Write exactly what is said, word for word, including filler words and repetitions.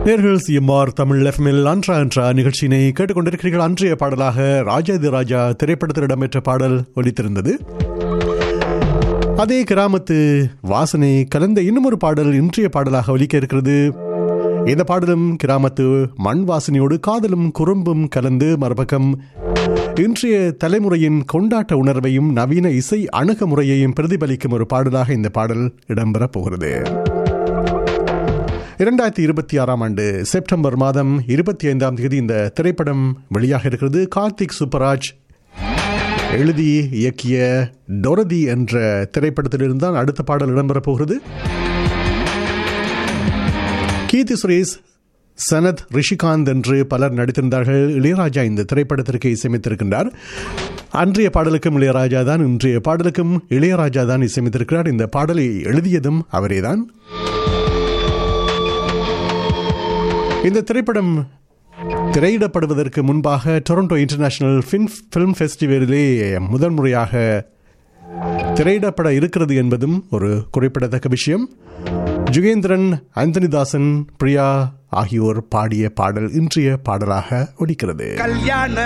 நேர்கள் சிஎம்ஆர் தமிழ் எஃப்எம்எல் அன்றா அன்றா நிகழ்ச்சியினை கேட்டுக்கொண்டிருக்கிறீர்கள். அன்றைய பாடலாக ராஜாதி ராஜா திரைப்படத்தில் இடம்பெற்ற பாடல் ஒலித்திருந்தது. அதே கிராமத்து வாசனை கலந்த இன்னும் ஒரு பாடல் இன்றைய பாடலாக ஒலிக்க இருக்கிறது. இந்த பாடலும் கிராமத்து மண் வாசனையோடு காதலும் குறும்பும் கலந்து மறுபக்கம் இன்றைய தலைமுறையின் கொண்டாட்ட உணர்வையும் நவீன இசை அணுகுமுறையையும் பிரதிபலிக்கும் ஒரு பாடலாக இந்த பாடல் இடம்பெறப் போகிறது. இரண்டாயிரத்தி இருபத்தி ஆறாம் ஆண்டு செப்டம்பர் மாதம் இருபத்தி ஐந்தாம் தேதி இந்த திரைப்படம் வெளியாக இருக்கிறது. கார்த்திக் சுப்பராஜ் எழுதி இயக்கிய டொரதி என்ற திரைப்படத்திலிருந்து தான் அடுத்த பாடல் இடம்பெறப் போகிறது. கீர்த்தி சுரேஷ், சனத், ரிஷிகாந்த் என்று பலர் நடித்திருந்தார்கள். இளையராஜா இந்த திரைப்படத்திற்கு இசையமைத்திருக்கின்றார். அன்றைய பாடலுக்கும் இளையராஜா தான், இன்றைய பாடலுக்கும் இளையராஜா தான் இசையமைத்திருக்கிறார். இந்த பாடலை எழுதியதும் அவரேதான். இந்த திரைப்படம் திரையிடப்படுவதற்கு முன்பாக டொரண்டோ இன்டர்நேஷனல் ஃபிலிம் ஃபெஸ்டிவலிலே முதன்முறையாக திரையிடப்பட இருக்கிறது என்பதும் ஒரு குறிப்பிடத்தக்க விஷயம். ஜுகேந்திரன், ஆந்தனிதாசன், பிரியா ஆகியோர் பாடிய பாடல் இன்றைய பாடலாக ஒலிக்கிறது.